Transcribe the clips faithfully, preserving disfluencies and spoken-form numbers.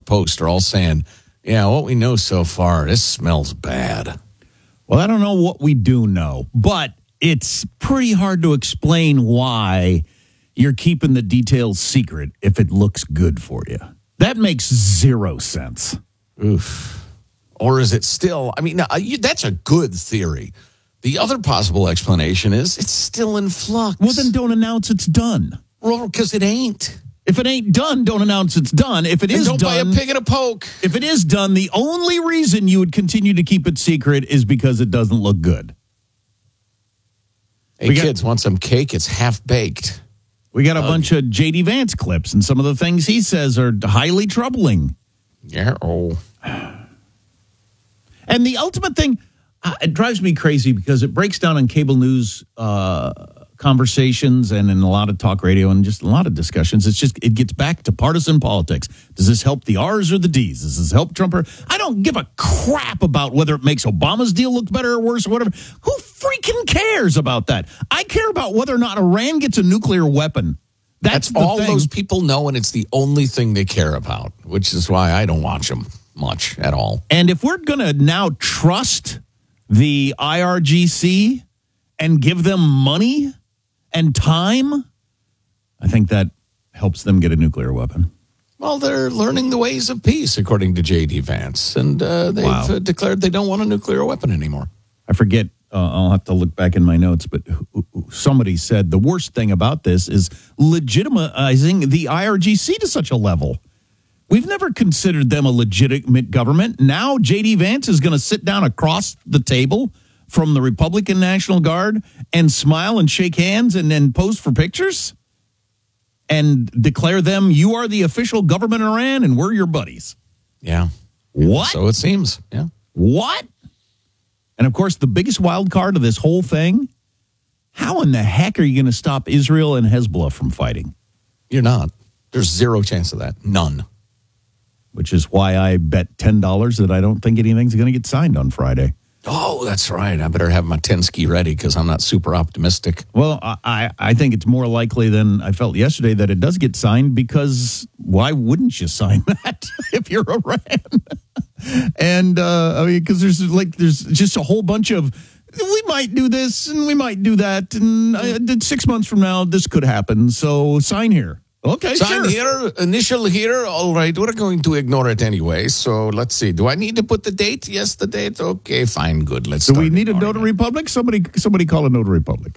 Post are all saying, yeah, what we know so far, this smells bad. Well, I don't know what we do know, but it's pretty hard to explain why you're keeping the details secret if it looks good for you. That makes zero sense. Oof. Or is it still, I mean, now, you, that's a good theory. The other possible explanation is it's still in flux. Well, then don't announce it's done. Well, because it ain't. If it ain't done, don't announce it's done. If it and is don't done, buy a pig in a poke. If it is done, the only reason you would continue to keep it secret is because it doesn't look good. Hey, got, kids, want some cake? It's half baked. We got a Ugh. bunch of J D Vance clips, and some of the things he says are highly troubling. Yeah. Oh. And the ultimate thing, uh, it drives me crazy because it breaks down on cable news uh, conversations and in a lot of talk radio and just a lot of discussions. It's just, it gets back to partisan politics. Does this help the R's or the D's? Does this help Trump? Or, I don't give a crap about whether it makes Obama's deal look better or worse or whatever. Who freaking cares about that? I care about whether or not Iran gets a nuclear weapon. That's, That's all thing. those people know, and it's the only thing they care about, which is why I don't watch them much at all. And if we're going to now trust the I R G C and give them money and time, I think that helps them get a nuclear weapon. Well, they're learning the ways of peace, according to J D Vance, and uh, they've wow. uh, declared they don't want a nuclear weapon anymore. I forget. Uh, I'll have to look back in my notes, but somebody said the worst thing about this is legitimizing the I R G C to such a level. We've never considered them a legitimate government. Now J D Vance is going to sit down across the table from the Republican National Guard and smile and shake hands and then pose for pictures and declare them, you are the official government of Iran and we're your buddies. Yeah. What? So it seems. Yeah. What? And, of course, the biggest wild card of this whole thing, how in the heck are you going to stop Israel and Hezbollah from fighting? You're not. There's zero chance of that. None. Which is why I bet ten dollars that I don't think anything's going to get signed on Friday. Oh, that's right. I better have my ten ski ready because I'm not super optimistic. Well, I, I think it's more likely than I felt yesterday that it does get signed because why wouldn't you sign that if you're Iran? And uh, I mean, because there's like there's just a whole bunch of we might do this and we might do that, and uh, six months from now this could happen. So sign here. Okay, sign sure. here, initial here. All right, we're going to ignore it anyway. So let's see. Do I need to put the date? Yes, the date. Okay, fine, good. Let's. Do we need a notary public? Somebody, somebody call a notary public.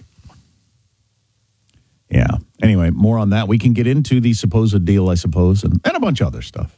Yeah. Anyway, more on that. We can get into the supposed deal, I suppose, and, and a bunch of other stuff.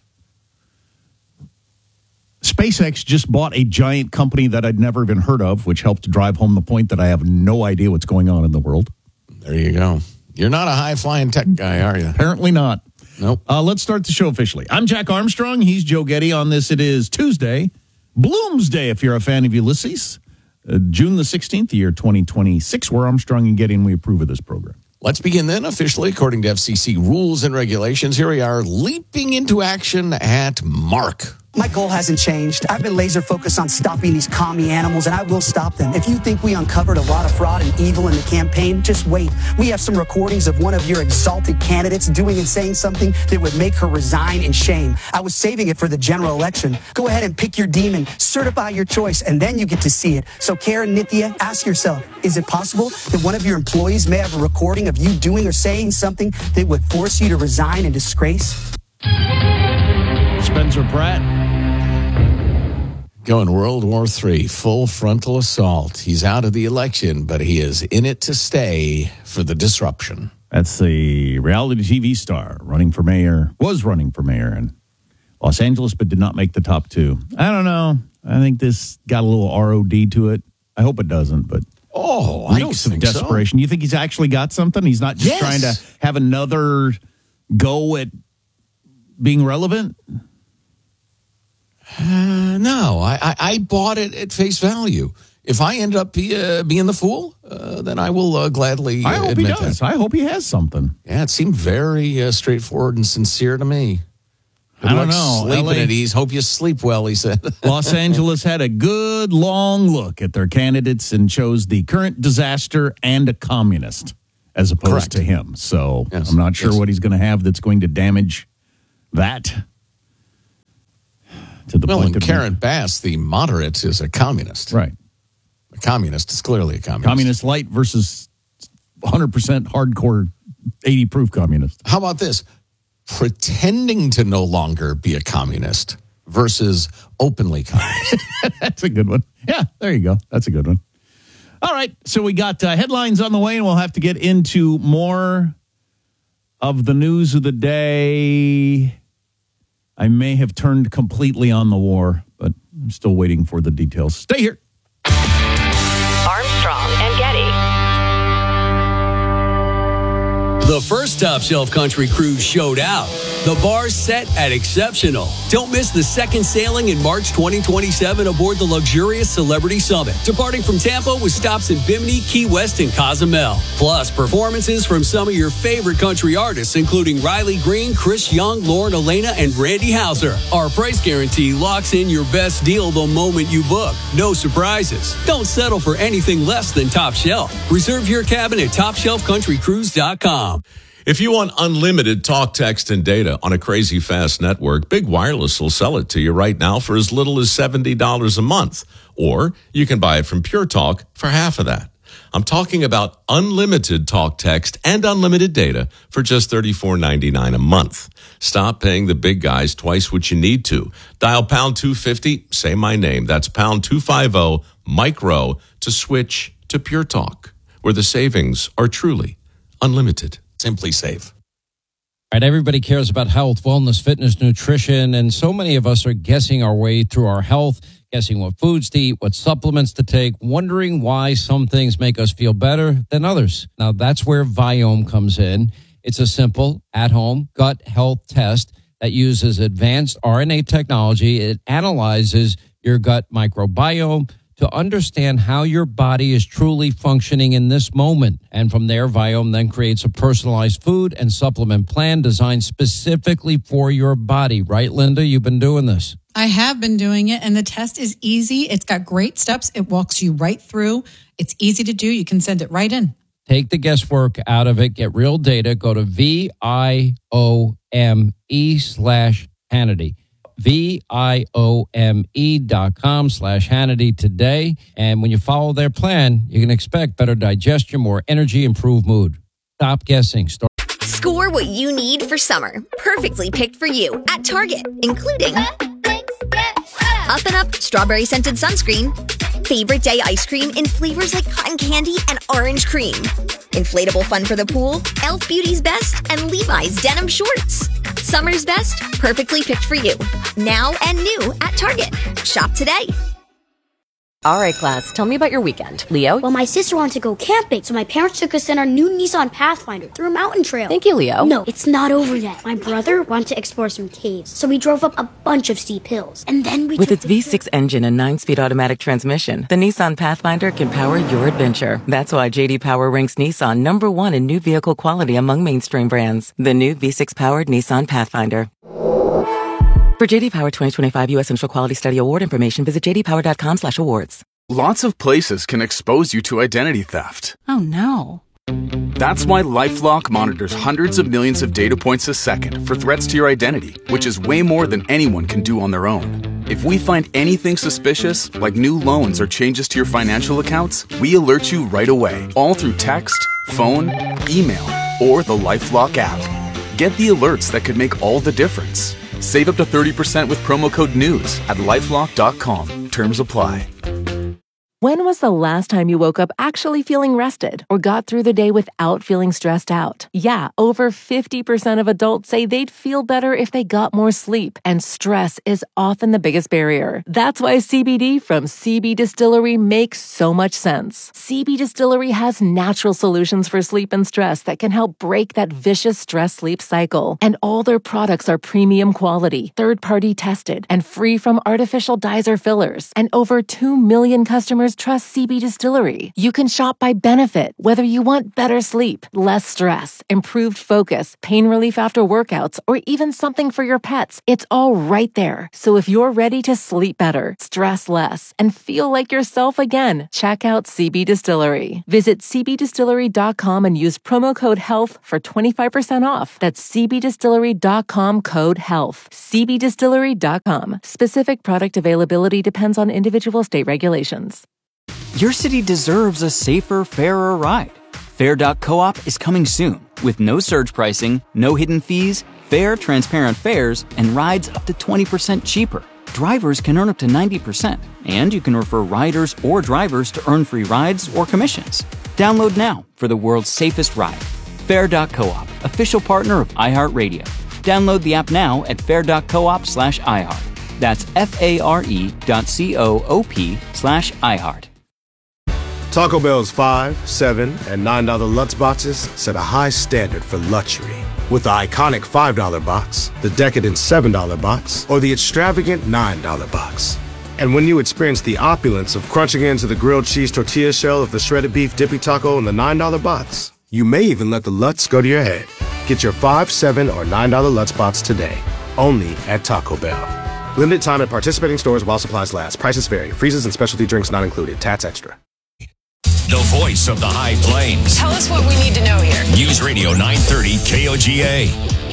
SpaceX just bought a giant company that I'd never even heard of, which helped drive home the point that I have no idea what's going on in the world. There you go. You're not a high-flying tech guy, are you? Apparently not. Nope. Uh, let's start the show officially. I'm Jack Armstrong. He's Joe Getty. On this, it is Tuesday, Bloomsday, if you're a fan of Ulysses. Uh, June the sixteenth, the year twenty twenty-six. We're Armstrong and Getty, and we approve of this program. Let's begin then, officially, according to F C C rules and regulations. Here we are, leaping into action at Mark. My goal hasn't changed. I've been laser focused on stopping these commie animals, and I will stop them. If you think we uncovered a lot of fraud and evil in the campaign, just wait. We have some recordings of one of your exalted candidates doing and saying something that would make her resign in shame. I was saving it for the general election. Go ahead and pick your demon, certify your choice, and then you get to see it. So Karen Nithya, ask yourself, is it possible that one of your employees may have a recording of you doing or saying something that would force you to resign in disgrace? Spencer Pratt. Going World War Three, full frontal assault. He's out of the election, but he is in it to stay for the disruption. That's the reality T V star running for mayor, was running for mayor in Los Angeles, but did not make the top two. I don't know. I think this got a little R O D to it. I hope it doesn't, but oh, I don't reeks of think desperation. So. You think he's actually got something? He's not just yes. trying to have another go at being relevant? Uh, no, I, I, I bought it at face value. If I end up be, uh, being the fool, uh, then I will uh, gladly uh, I hope admit he does. that. I hope he has something. Yeah, it seemed very uh, straightforward and sincere to me. Good I don't luck know. Sleeping L A at ease. Hope you sleep well, he said. Los Angeles had a good long look at their candidates and chose the current disaster and a communist as opposed Correct. to him. So yes. I'm not sure yes. what he's going to have that's going to damage that. to the well, point and that Karen Bass, the moderate, is a communist. right. A communist is clearly a communist. Communist light versus one hundred percent hardcore eighty proof communist. How about this? Pretending to no longer be a communist versus openly communist. That's a good one. Yeah, there you go. That's a good one. All right, so we got uh, headlines on the way, and we'll have to get into more of the news of the day. I may have turned completely on the war, but I'm still waiting for the details. Stay here. Armstrong and Getty. The first Top Shelf Country cruise showed out. The bar set at exceptional. Don't miss the second sailing in March twenty twenty-seven aboard the luxurious Celebrity Summit, departing from Tampa with stops in Bimini, Key West, and Cozumel. Plus, performances from some of your favorite country artists, including Riley Green, Chris Young, Lauren Elena, and Randy Houser. Our price guarantee locks in your best deal the moment you book. No surprises. Don't settle for anything less than Top Shelf. Reserve your cabin at top shelf country cruise dot com. If you want unlimited talk, text, and data on a crazy fast network, Big Wireless will sell it to you right now for as little as seventy dollars a month. Or you can buy it from Pure Talk for half of that. I'm talking about unlimited talk, text, and unlimited data for just thirty-four ninety-nine a month. Stop paying the big guys twice what you need to. Dial pound two fifty, say my name. That's pound two fifty, micro, to switch to Pure Talk, where the savings are truly unlimited. Simply Safe. Right, everybody cares about health, wellness, fitness, nutrition, and so many of us are guessing our way through our health, guessing what foods to eat, what supplements to take, wondering why some things make us feel better than others. Now, that's where Viome comes in. It's a simple, at-home gut health test that uses advanced R N A technology. It analyzes your gut microbiome to understand how your body is truly functioning in this moment. And from there, Viome then creates a personalized food and supplement plan designed specifically for your body. Right, Linda? You've been doing this. I have been doing it, and the test is easy. It's got great steps. It walks you right through. It's easy to do. You can send it right in. Take the guesswork out of it. Get real data. Go to V I O M E slash Hannity. V-I-O-M-E dot com slash Hannity today. And when you follow their plan, you can expect better digestion, more energy, improved mood. Stop guessing. Start- Score what you need for summer. Perfectly picked for you at Target, including Up and Up Strawberry Scented Sunscreen, Favorite Day Ice Cream in flavors like cotton candy and orange cream, Inflatable Fun for the Pool, Elf Beauty's Best, and Levi's Denim Shorts. Summer's best, perfectly picked for you. Now and new at Target. Shop today. All right, class, tell me about your weekend. Leo? Well, my sister wanted to go camping, so my parents took us in our new Nissan Pathfinder through a mountain trail. Thank you, Leo. No, it's not over yet. My brother wanted to explore some caves, so we drove up a bunch of steep hills. And then we With took its V six engine and nine-speed automatic transmission, the Nissan Pathfinder can power your adventure. That's why J D Power ranks Nissan number one in new vehicle quality among mainstream brands. The new V six-powered Nissan Pathfinder. For J D Power twenty twenty-five U S Central Quality Study Award information, visit j d power dot com slash awards. Lots of places can expose you to identity theft. Oh, no. That's why LifeLock monitors hundreds of millions of data points a second for threats to your identity, which is way more than anyone can do on their own. If we find anything suspicious, like new loans or changes to your financial accounts, we alert you right away, all through text, phone, email, or the LifeLock app. Get the alerts that could make all the difference. Save up to thirty percent with promo code NEWS at lifelock dot com. Terms apply. When was the last time you woke up actually feeling rested or got through the day without feeling stressed out? Yeah, over fifty percent of adults say they'd feel better if they got more sleep, and stress is often the biggest barrier. That's why C B D from C B Distillery makes so much sense. C B Distillery has natural solutions for sleep and stress that can help break that vicious stress-sleep cycle. And all their products are premium quality, third-party tested, and free from artificial dyes or fillers. And over two million customers customers trust C B Distillery. You can shop by benefit, whether you want better sleep, less stress, improved focus, pain relief after workouts, or even something for your pets. It's all right there. So if you're ready to sleep better, stress less, and feel like yourself again, check out C B Distillery. Visit c b distillery dot com and use promo code HEALTH for twenty-five percent off. That's c b distillery dot com code HEALTH. c b distillery dot com. Specific product availability depends on individual state regulations. Your city deserves a safer, fairer ride. Fair dot coop is coming soon with no surge pricing, no hidden fees, fair, transparent fares, and rides up to twenty percent cheaper. Drivers can earn up to ninety percent, and you can refer riders or drivers to earn free rides or commissions. Download now for the world's safest ride. Fair dot coop, official partner of iHeartRadio. Download the app now at fair dot coop slash iHeart. That's F-A-R-E dot C-O-O-P slash iHeart. Taco Bell's five, seven, and nine dollar Lutz boxes set a high standard for luxury. With the iconic five dollar box, the decadent seven dollar box, or the extravagant nine dollar box. And when you experience the opulence of crunching into the grilled cheese tortilla shell of the shredded beef dippy taco in the nine dollar box, you may even let the Lutz go to your head. Get your five, seven, or nine dollar Lutz box today, only at Taco Bell. Limited time at participating stores while supplies last. Prices vary. Freezes and specialty drinks not included. Tats extra. The voice of the High Plains. Tell us what we need to know here. News Radio nine thirty K O G A.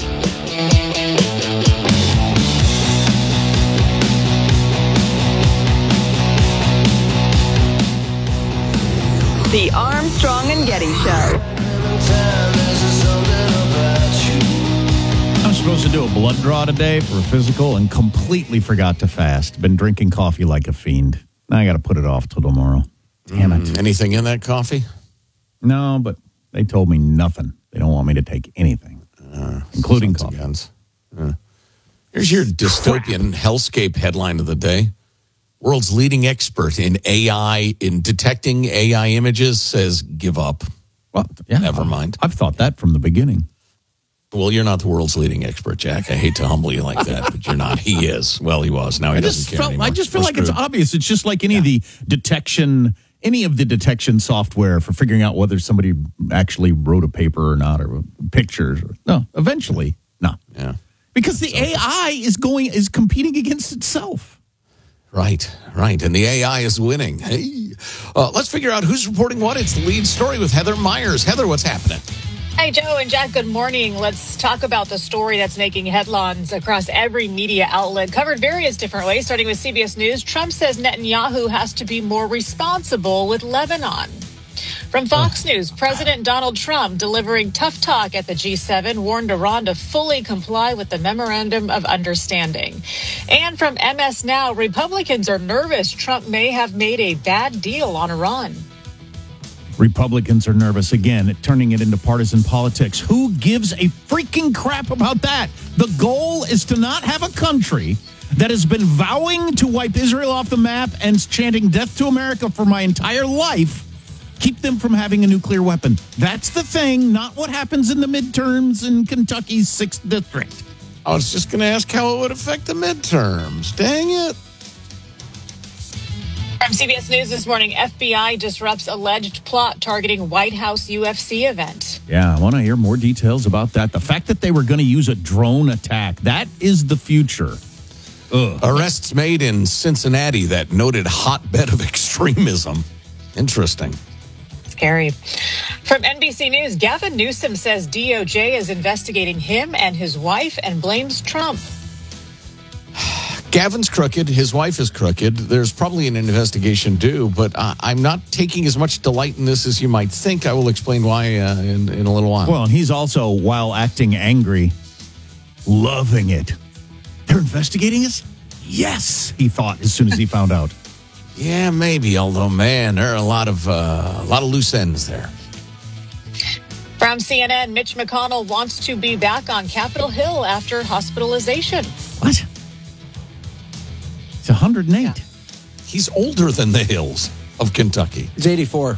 The Armstrong and Getty Show. I'm supposed to do a blood draw today for a physical and completely forgot to fast. Been drinking coffee like a fiend. Now I got to put it off till tomorrow. Damn it. Mm, anything in that coffee? No, but they told me nothing. They don't want me to take anything, uh, including coffee. Uh, here's your dystopian hellscape headline of the day. World's leading expert in A I, in detecting A I images, says give up. Well, yeah, never mind. I've thought that from the beginning. Well, you're not the world's leading expert, Jack. I hate to humble you like that, but you're not. He is. Well, he was. Now he I doesn't just care felt, anymore. I just feel We're like it's screwed. obvious. It's just like any yeah. of the detection, any of the detection software for figuring out whether somebody actually wrote a paper or not, or pictures. Or, no, eventually, no. Yeah. Because the A I is going is competing against itself. Right, right. And the A I is winning. Hey, uh, let's figure out who's reporting what. It's the lead story with Heather Myers. Heather, what's happening? Hey, Joe and Jack, good morning. Let's talk about the story that's making headlines across every media outlet, covered various different ways, starting with C B S News. Trump says Netanyahu has to be more responsible with Lebanon. From Fox News, President Donald Trump delivering tough talk at the G seven, warned Iran to fully comply with the Memorandum of Understanding. And from M S Now, Republicans are nervous Trump may have made a bad deal on Iran. Republicans are nervous again, turning it into partisan politics. Who gives a freaking crap about that? The goal is to not have a country that has been vowing to wipe Israel off the map and chanting death to America for my entire life, keep them from having a nuclear weapon. That's the thing, not what happens in the midterms in Kentucky's sixth district. I was just going to ask how it would affect the midterms. Dang it. From C B S News this morning, F B I disrupts alleged plot targeting White House U F C event. Yeah, I want to hear more details about that. The fact that they were going to use a drone attack, that is the future. Ugh. Arrests made in Cincinnati, that noted hotbed of extremism. Interesting. Scary. From N B C News, Gavin Newsom says D O J is investigating him and his wife and blames Trump. Gavin's crooked. His wife is crooked. There's probably an investigation due, but uh, I'm not taking as much delight in this as you might think. I will explain why uh, in, in a little while. Well, and he's also, while acting angry, loving it. They're investigating us? Yes, he thought as soon as he found out. Yeah, maybe. Although, man, there are a lot of uh, a lot of loose ends there. From C N N, Mitch McConnell wants to be back on Capitol Hill after hospitalization. What? It's one hundred eight. Yeah. He's older than the hills of Kentucky. He's eighty-four.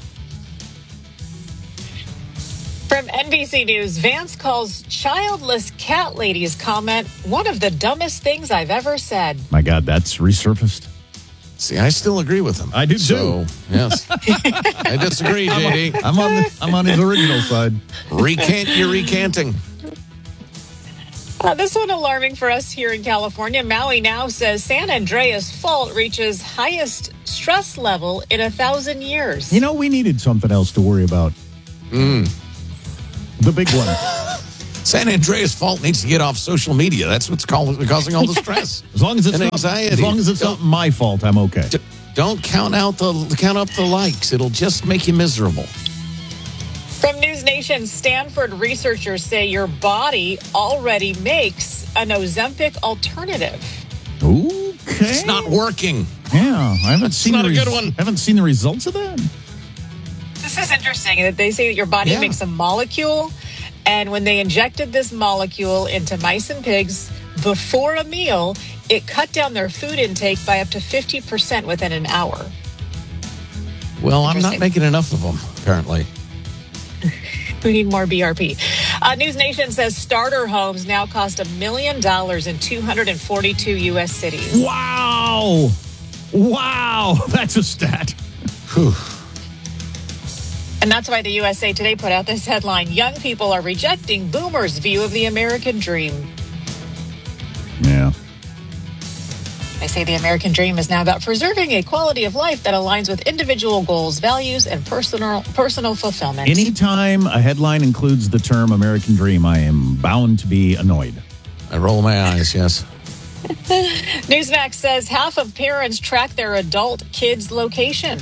From N B C News, Vance calls childless cat lady's comment one of the dumbest things I've ever said. My God, that's resurfaced. See, I still agree with him. I do so, too. Yes. I disagree, J D. I'm on, the, I'm on his original side. Recant your recanting. Uh, this one alarming for us here in California. Maui now says San Andreas Fault reaches highest stress level in a thousand years. You know, we needed something else to worry about. Mm. The big one. San Andreas Fault needs to get off social media. That's what's causing all the stress. As long as it's and not, anxiety. As long as it's not my fault, I'm okay. D- don't count out the count up the likes. It'll just make you miserable. From News Nation, Stanford researchers say your body already makes an Ozempic alternative. Okay. It's not working. Yeah, I haven't seen not the a good res- one. Haven't seen the results of that. This is interesting that they say that your body Yeah. makes a molecule, and when they injected this molecule into mice and pigs before a meal, it cut down their food intake by up to fifty percent within an hour. Well, I'm not making enough of them, apparently. We need more B R P. Uh, News Nation says starter homes now cost a million dollars in two hundred forty-two U S cities. Wow. Wow. That's a stat. Whew. And that's why the U S A Today put out this headline: young people are rejecting boomers' view of the American dream. Yeah. They say the American dream is now about preserving a quality of life that aligns with individual goals, values, and personal personal fulfillment. Anytime a headline includes the term American Dream, I am bound to be annoyed. I roll my eyes, yes. Newsmax says half of parents track their adult kids' location.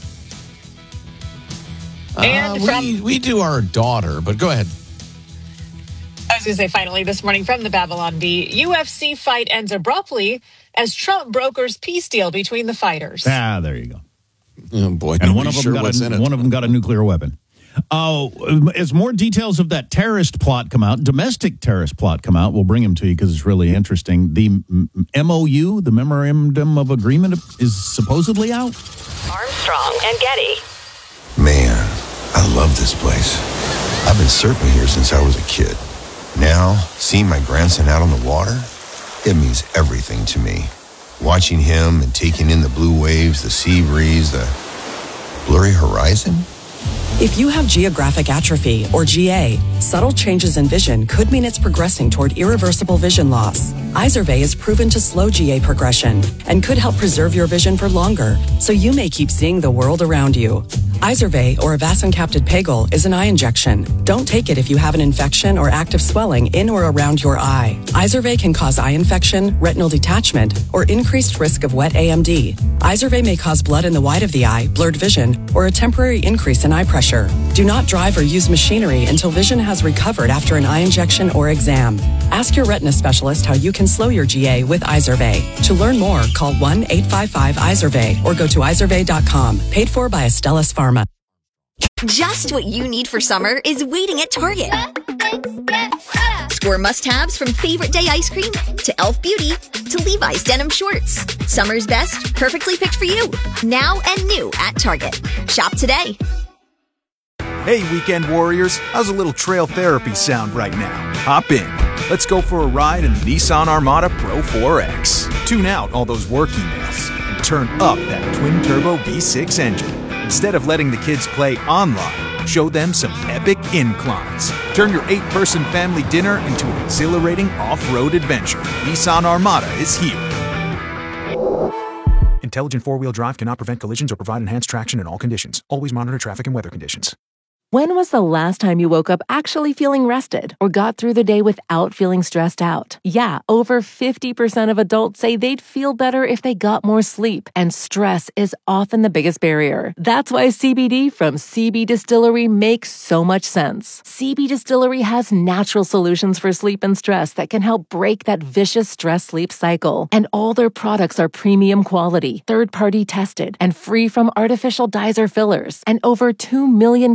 And uh, from, we, we do our daughter, but go ahead. I was going to say, finally, this morning from the Babylon Bee, U F C fight ends abruptly as Trump brokers peace deal between the fighters. Ah, there you go. Oh, boy. And one of, sure them got what's a, in it. one of them got a nuclear weapon. Oh, as more details of that terrorist plot come out, domestic terrorist plot come out, we'll bring them to you because it's really interesting. The M O U, the Memorandum of Agreement, is supposedly out. Armstrong and Getty. Man, I love this place. I've been surfing here since I was a kid. Now, seeing my grandson out on the water, it means everything to me. Watching him and taking in the blue waves, the sea breeze, the blurry horizon. If you have geographic atrophy, or G A, subtle changes in vision could mean it's progressing toward irreversible vision loss. Izervay is proven to slow G A progression and could help preserve your vision for longer, so you may keep seeing the world around you. Izervay, or avacincaptad pegol, is an eye injection. Don't take it if you have an infection or active swelling in or around your eye. Izervay can cause eye infection, retinal detachment, or increased risk of wet A M D. Izervay may cause blood in the white of the eye, blurred vision, or a temporary increase in eye pressure. Do not drive or use machinery until vision has recovered after an eye injection or exam. Ask your retina specialist how you can slow your G A with Izervay. To learn more, call one eight five five Izervay or go to izervay dot com. Paid for by Astellas Pharma. Just what you need for summer is waiting at Target. Score must-haves from favorite day ice cream to e l f Beauty to Levi's denim shorts. Summer's best, perfectly picked for you. Now and new at Target. Shop today. Hey, weekend warriors, how's a little trail therapy sound right now? Hop in. Let's go for a ride in the Nissan Armada Pro four X. Tune out all those work emails and turn up that twin-turbo V six engine. Instead of letting the kids play online, show them some epic inclines. Turn your eight-person family dinner into an exhilarating off-road adventure. Nissan Armada is here. Intelligent four-wheel drive cannot prevent collisions or provide enhanced traction in all conditions. Always monitor traffic and weather conditions. When was the last time you woke up actually feeling rested or got through the day without feeling stressed out? Yeah, over fifty percent of adults say they'd feel better if they got more sleep, and stress is often the biggest barrier. That's why C B D from C B Distillery makes so much sense. C B Distillery has natural solutions for sleep and stress that can help break that vicious stress-sleep cycle. And all their products are premium quality, third-party tested, and free from artificial dyes or fillers. And over two million customers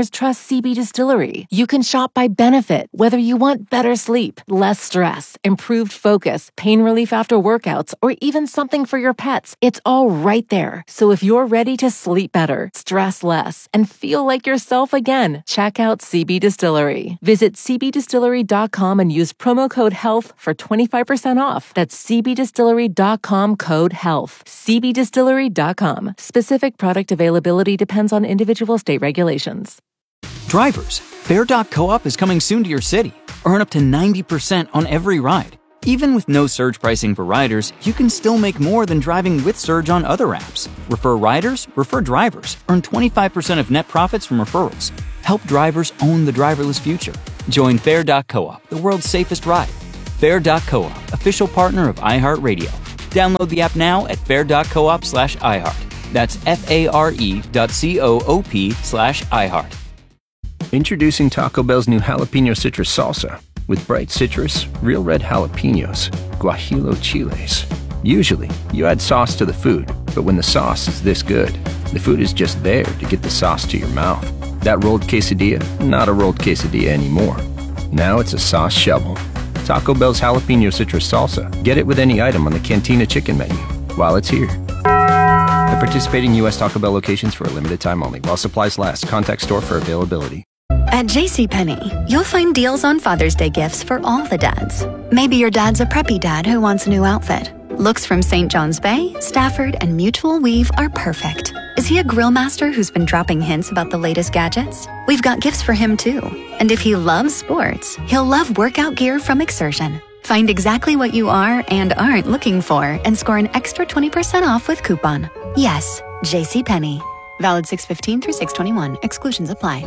customers trust C B Distillery. You can shop by benefit, whether you want better sleep, less stress, improved focus, pain relief after workouts, or even something for your pets. It's all right there. So if you're ready to sleep better, stress less, and feel like yourself again, check out C B Distillery. Visit c b distillery dot com and use promo code HEALTH for twenty-five percent off. That's c b distillery dot com code HEALTH. c b distillery dot com. Specific product availability depends on individual state regulations. Drivers, Fair dot coop is coming soon to your city. Earn up to ninety percent on every ride. Even with no surge pricing for riders, you can still make more than driving with Surge on other apps. Refer riders, refer drivers. Earn twenty-five percent of net profits from referrals. Help drivers own the driverless future. Join Fair dot coop, the world's safest ride. Fair dot coop, official partner of iHeartRadio. Download the app now at fair dot coop slash iHeart. That's F-A-R-E dot C-O-O-P slash iHeart. Introducing Taco Bell's new jalapeno citrus salsa. With bright citrus, real red jalapenos, guajillo chiles. Usually, you add sauce to the food, but when the sauce is this good, the food is just there to get the sauce to your mouth. That rolled quesadilla, not a rolled quesadilla anymore. Now it's a sauce shovel. Taco Bell's jalapeno citrus salsa. Get it with any item on the Cantina chicken menu while it's here. At participating U S Taco Bell locations for a limited time only. While supplies last, contact store for availability. At JCPenney, you'll find deals on Father's Day gifts for all the dads. Maybe your dad's a preppy dad who wants a new outfit. Looks from Saint John's Bay, Stafford, and Mutual Weave are perfect. Is he a grill master who's been dropping hints about the latest gadgets? We've got gifts for him too. And if he loves sports, he'll love workout gear from Exertion. Find exactly what you are and aren't looking for and score an extra twenty percent off with coupon. Yes, JCPenney. Valid six fifteen through six twenty-one. Exclusions apply.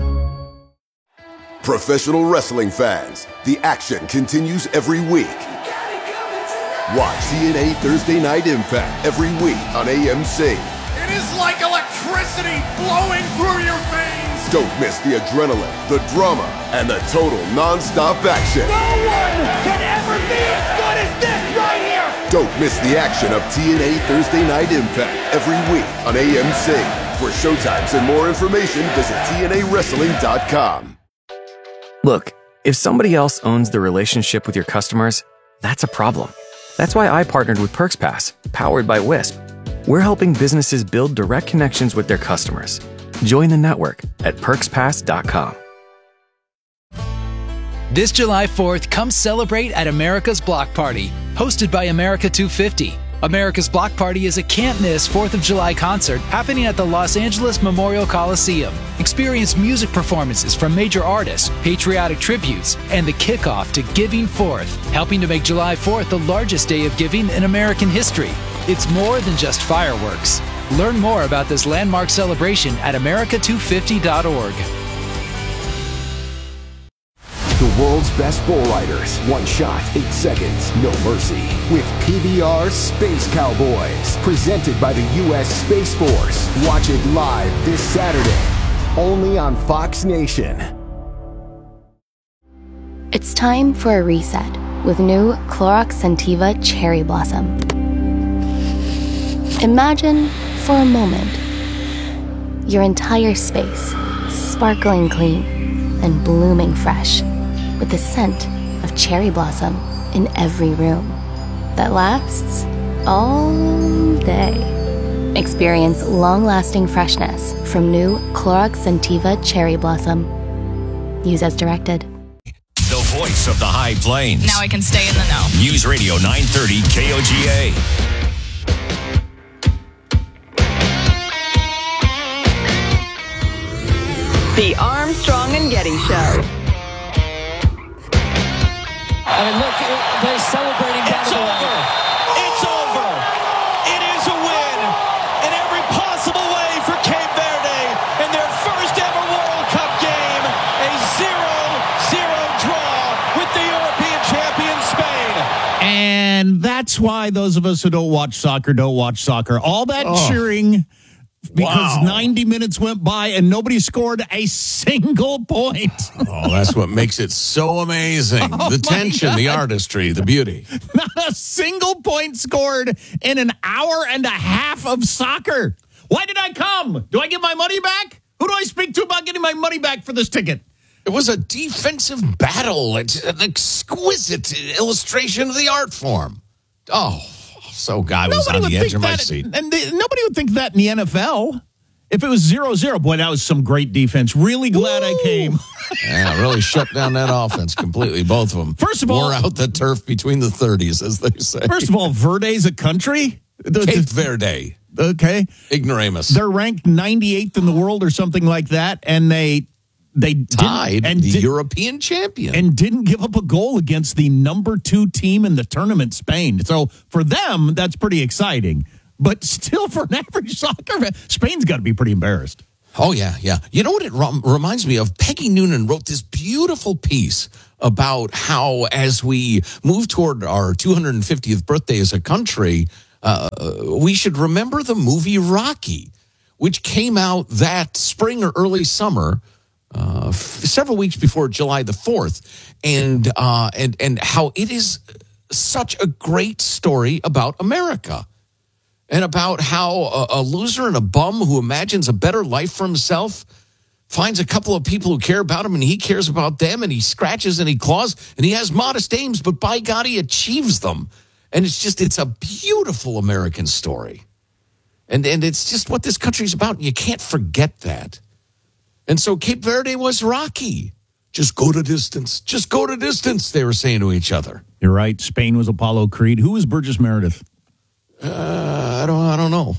Professional wrestling fans, the action continues every week. Watch T N A Thursday Night Impact every week on A M C. It is like electricity flowing through your veins. Don't miss the adrenaline, the drama, and the total non-stop action. No one can ever be as good as this right here. Don't miss the action of T N A Thursday Night Impact every week on A M C. For showtimes and more information, visit T N A wrestling dot com. Look, if somebody else owns the relationship with your customers, that's a problem. That's why I partnered with PerksPass, powered by Wisp. We're helping businesses build direct connections with their customers. Join the network at perks pass dot com. This July fourth, come celebrate at America's Block Party, hosted by America two fifty. America's Block Party is a can't-miss fourth of July concert happening at the Los Angeles Memorial Coliseum. Experience music performances from major artists, patriotic tributes, and the kickoff to Giving Fourth, helping to make July fourth the largest day of giving in American history. It's more than just fireworks. Learn more about this landmark celebration at america two fifty dot org. The world's best bull riders. One shot, eight seconds, no mercy. With P B R Space Cowboys. Presented by the U S Space Force. Watch it live this Saturday. Only on Fox Nation. It's time for a reset with new Clorox Scentiva Cherry Blossom. Imagine, for a moment, your entire space sparkling clean and blooming fresh, with the scent of cherry blossom in every room that lasts all day. Experience long-lasting freshness from new Clorox Scentiva Cherry Blossom. Use as directed. The voice of the High Plains. Now I can stay in the know. News Radio nine thirty K O G A. The Armstrong and Getty Show. I mean, look, they're celebrating down It's the over. line. It's over. It is a win in every possible way for Cape Verde in their first ever World Cup game. A zero zero draw with the European champion Spain. And that's why those of us who don't watch soccer don't watch soccer. All that Oh. cheering because Wow. ninety minutes went by and nobody scored a single point. Oh, that's what makes it so amazing. Oh, the my tension, the God. artistry, the beauty. Not a single point scored in an hour and a half of soccer. Why did I come? Do I get my money back? Who do I speak to about getting my money back for this ticket? It was a defensive battle. It's an exquisite illustration of the art form. Oh, so God was on the edge of my seat. And they, nobody would think that in the N F L. If it was zero zero, boy, that was some great defense. Really glad Woo! I came. Yeah, really shut down that offense completely. Both of them. First of all, wore out the turf between the thirties, as they say. First of all, Verde's a country? The, Cape Verde. Okay. Ignoramus. They're ranked ninety-eighth in the world or something like that, and they they tied and the did, European champion and didn't give up a goal against the number two team in the tournament, Spain. So for them, that's pretty exciting. But still, for an average soccer fan, Spain's got to be pretty embarrassed. Oh, yeah, yeah. You know what it rem- reminds me of? Peggy Noonan wrote this beautiful piece about how as we move toward our two hundred fiftieth birthday as a country, uh, we should remember the movie Rocky, which came out that spring or early summer, uh, f- several weeks before July the fourth, and, uh, and, and how it is such a great story about America. And about how a, a loser and a bum who imagines a better life for himself finds a couple of people who care about him and he cares about them and he scratches and he claws and he has modest aims, but by God, he achieves them. And it's just, it's a beautiful American story. And, and it's just what this country's about. You can't forget that. And so Cape Verde was Rocky. Just go to distance. Just go to distance, they were saying to each other. You're right. Spain was Apollo Creed. Who was Burgess Meredith? Uh, I don't. I don't know.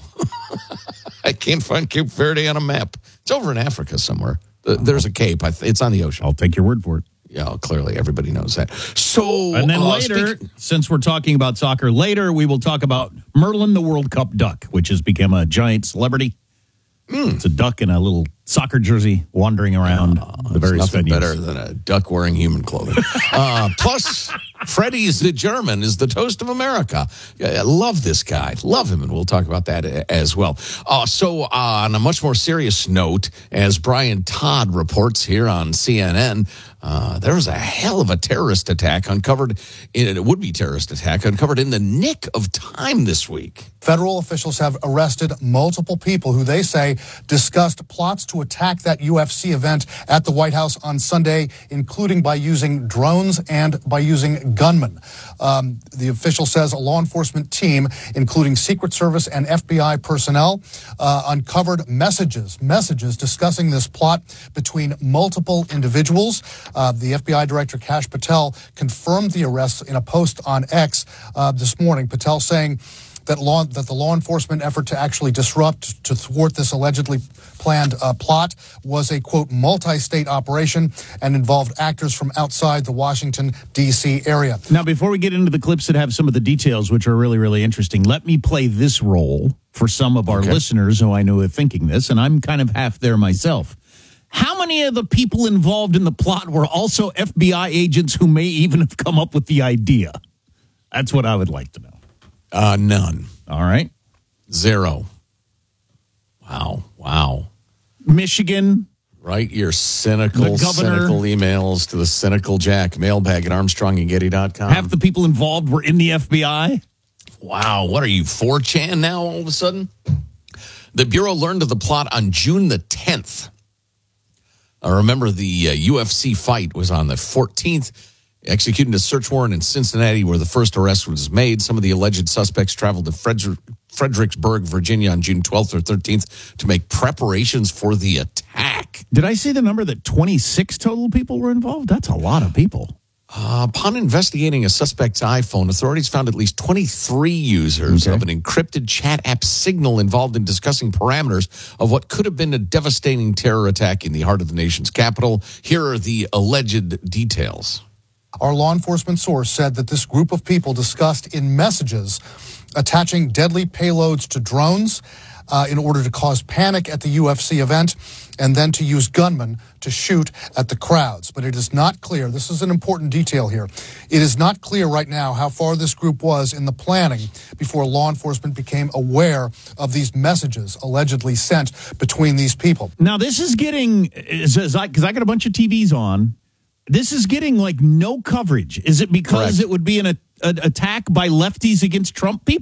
I can't find Cape Verde on a map. It's over in Africa somewhere. There's a cape. It's on the ocean. I'll take your word for it. Yeah, clearly everybody knows that. So, and then uh, later, speak- since we're talking about soccer, later we will talk about Merlin, the World Cup duck, which has become a giant celebrity. Mm. It's a duck in a little soccer jersey wandering around uh, the various nothing venues. Better than a duck wearing human clothing. uh, plus, Freddie's the German is the toast of America. I love this guy. Love him, and we'll talk about that as well. Uh, so, uh, on a much more serious note, as Brian Todd reports here on C N N, uh, there was a hell of a terrorist attack uncovered, in, a would-be terrorist attack uncovered in the nick of time this week. Federal officials have arrested multiple people who they say discussed plots to attack that U F C event at the White House on Sunday, including by using drones and by using gunmen. Um, the official says a law enforcement team, including Secret Service and F B I personnel, uh, uncovered messages, messages discussing this plot between multiple individuals. Uh, the F B I Director Kash Patel confirmed the arrests in a post on X uh, this morning. Patel saying that law that the law enforcement effort to actually disrupt, to thwart this allegedly planned uh, plot was a, quote, multi-state operation and involved actors from outside the Washington, D C area. Now, before we get into the clips that have some of the details, which are really, really interesting, let me play this role for some of our okay. listeners who I know are thinking this, and I'm kind of half there myself. How many of the people involved in the plot were also F B I agents who may even have come up with the idea? That's what I would like to know. Uh, none. All right. Zero. Wow. Wow. Michigan. Right. Your cynical, cynical emails to the cynical Jack. Mailbag at Armstrong and Getty dot com. Half the people involved were in the F B I. Wow. What are you, four chan now all of a sudden? The Bureau learned of the plot on June the tenth. I remember the uh, U F C fight was on the fourteenth. Executing a search warrant in Cincinnati where the first arrest was made. Some of the alleged suspects traveled to Frederick, Fredericksburg, Virginia on June twelfth or thirteenth to make preparations for the attack. Did I see the number that twenty-six total people were involved? That's a lot of people. Uh, upon investigating a suspect's iPhone, authorities found at least twenty-three users okay. of an encrypted chat app Signal involved in discussing parameters of what could have been a devastating terror attack in the heart of the nation's capital. Here are the alleged details. Our law enforcement source said that this group of people discussed in messages attaching deadly payloads to drones uh, in order to cause panic at the U F C event and then to use gunmen to shoot at the crowds. But it is not clear, this is an important detail here, it is not clear right now how far this group was in the planning before law enforcement became aware of these messages allegedly sent between these people. Now, this is getting, because I, I got a bunch of T Vs on, this is getting like no coverage. Is it because Correct. It would be an a, an attack by lefties against Trump people?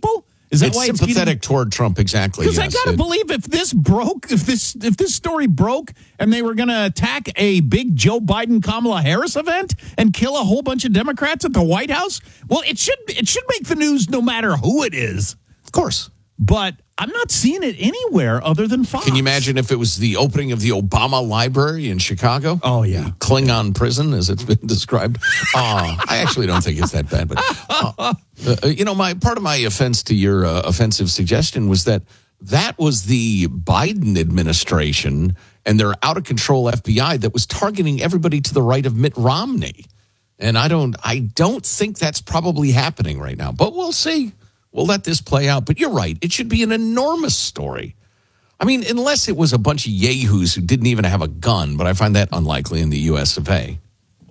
Is that it's why it's sympathetic getting... toward Trump? Exactly. Because yes. I gotta it... believe if this broke, if this if this story broke, and they were going to attack a big Joe Biden Kamala Harris event and kill a whole bunch of Democrats at the White House, well, it should it should make the news no matter who it is, of course. But I'm not seeing it anywhere other than Fox. Can you imagine if it was the opening of the Obama Library in Chicago? Oh, yeah. Klingon prison, as it's been described. Uh, I actually don't think it's that bad. But, uh, uh, you know, my part of my offense to your uh, offensive suggestion was that that was the Biden administration and their out-of-control F B I that was targeting everybody to the right of Mitt Romney. And I don't, I don't think that's probably happening right now. But we'll see. We'll let this play out. But you're right. It should be an enormous story. I mean, unless it was a bunch of yahoos who didn't even have a gun, but I find that unlikely in the U S of A.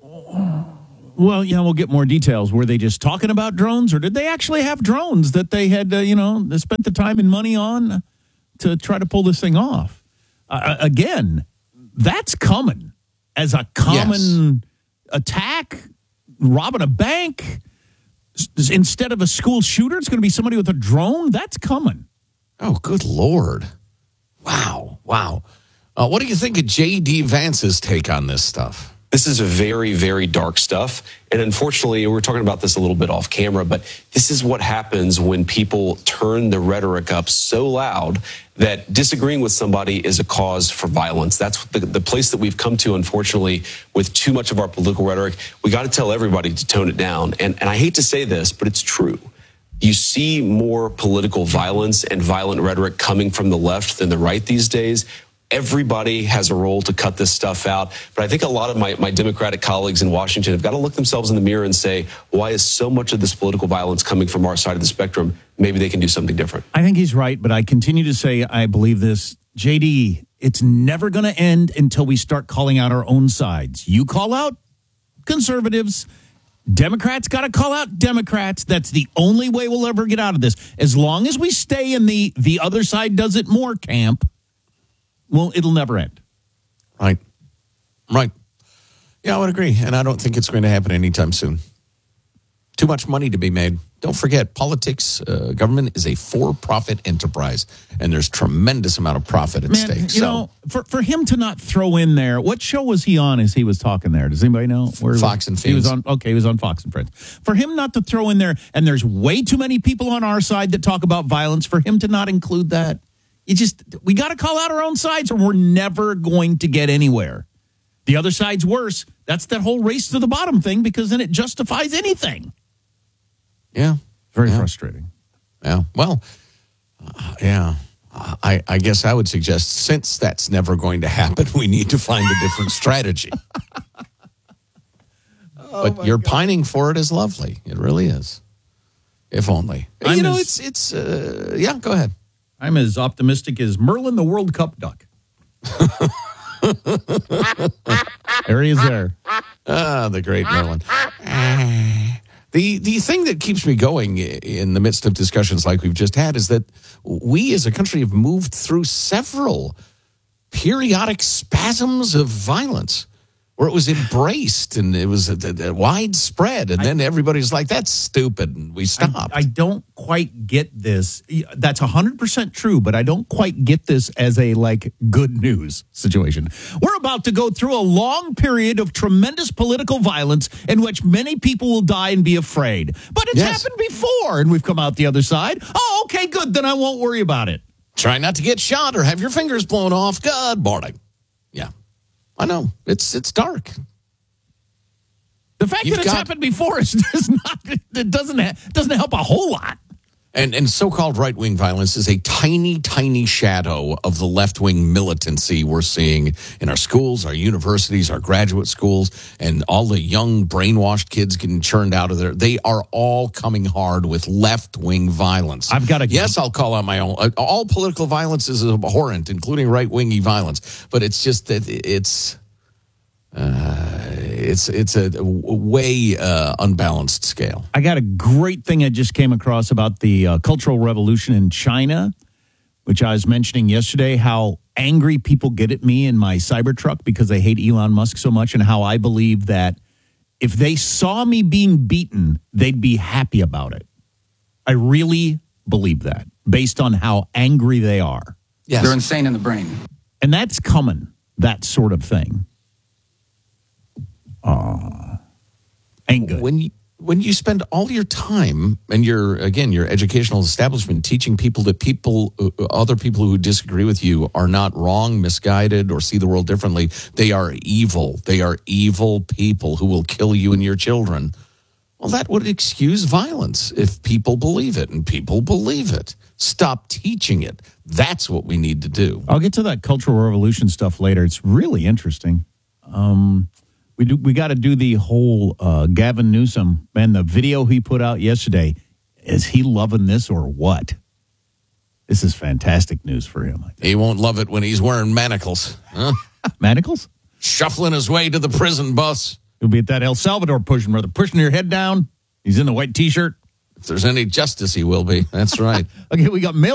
Well, yeah, we'll get more details. Were they just talking about drones, or did they actually have drones that they had, uh, you know, they spent the time and money on to try to pull this thing off? Uh, again, that's coming as a common yes. attack, robbing a bank. Instead of a school shooter, it's going to be somebody with a drone. That's coming. Oh, good Lord. Wow. Wow. Uh, what do you think of J D. Vance's take on this stuff? This is a very, very dark stuff. And unfortunately, we were talking about this a little bit off camera, but this is what happens when people turn the rhetoric up so loud that disagreeing with somebody is a cause for violence. That's the, the place that we've come to, unfortunately, with too much of our political rhetoric. We got to tell everybody to tone it down. And, and I hate to say this, but it's true. You see more political violence and violent rhetoric coming from the left than the right these days. Everybody has a role to cut this stuff out. But I think a lot of my, my Democratic colleagues in Washington have got to look themselves in the mirror and say, why is so much of this political violence coming from our side of the spectrum? Maybe they can do something different. I think he's right, but I continue to say I believe this. J D, it's never going to end until we start calling out our own sides. You call out conservatives. Democrats got to call out Democrats. That's the only way we'll ever get out of this. As long as we stay in the the other side does it more camp, well, it'll never end. Right. Right. Yeah, I would agree. And I don't think it's going to happen anytime soon. Too much money to be made. Don't forget, politics, uh, government is a for-profit enterprise, and there's tremendous amount of profit at Man, stake. You so, know, for, for him to not throw in there, what show was he on as he was talking there? Does anybody know? Where Fox and Friends. Friends. He was on. Okay, he was on Fox and Friends. For him not to throw in there, and there's way too many people on our side that talk about violence. For him to not include that, you just we got to call out our own sides, or we're never going to get anywhere. The other side's worse. That's that whole race to the bottom thing, because then it justifies anything. Yeah. Very yeah. frustrating. Yeah. Well, uh, yeah. Uh, I, I guess I would suggest, since that's never going to happen, we need to find a different strategy. oh but you're God. pining for it is lovely. It really is. If only. I'm you know, as, it's, it's uh, yeah, go ahead. I'm as optimistic as Merlin the World Cup duck. There he is there. Ah, the great Merlin. The the thing that keeps me going in the midst of discussions like we've just had is that we as a country have moved through several periodic spasms of violence where it was embraced and it was a, a widespread, and I, then everybody's like, that's stupid, and we stopped. I, I don't quite get this. That's one hundred percent true, but I don't quite get this as a, like, good news situation. We're about to go through a long period of tremendous political violence in which many people will die and be afraid. But it's yes. happened before, and we've come out the other side. Oh, okay, good, then I won't worry about it. Try not to get shot or have your fingers blown off. Good morning. Yeah. I know. It's it's dark. The fact You've that it's got, happened before is, is not, it doesn't, doesn't help a whole lot. And and so-called right-wing violence is a tiny, tiny shadow of the left-wing militancy we're seeing in our schools, our universities, our graduate schools, and all the young, brainwashed kids getting churned out of there. They are all coming hard with left-wing violence. I've got to. Yes, I'll call out my own. All political violence is abhorrent, including right-wingy violence. But it's just that it's. Uh, it's it's a way uh, unbalanced scale. I got a great thing I just came across about the uh, Cultural Revolution in China, which I was mentioning yesterday, how angry people get at me in my Cybertruck because they hate Elon Musk so much, and how I believe that if they saw me being beaten, they'd be happy about it. I really believe that based on how angry they are. Yes. They're insane in the brain. And that's coming, that sort of thing. Uh, ain't good. When you, when you spend all your time and your, again, your educational establishment teaching people that people, uh, other people who disagree with you are not wrong, misguided, or see the world differently, they are evil. They are evil people who will kill you and your children. Well, that would excuse violence if people believe it, and people believe it. Stop teaching it. That's what we need to do. I'll get to that Cultural Revolution stuff later. It's really interesting. Um, we do, we got to do the whole uh, Gavin Newsom, man, the video he put out yesterday. Is he loving this or what? This is fantastic news for him. He won't love it when he's wearing manacles. Huh? Manacles? Shuffling his way to the prison bus. He'll be at that El Salvador pushing, brother, pushing your head down. He's in the white T-shirt. If there's any justice, he will be. That's right. Okay, we got mail.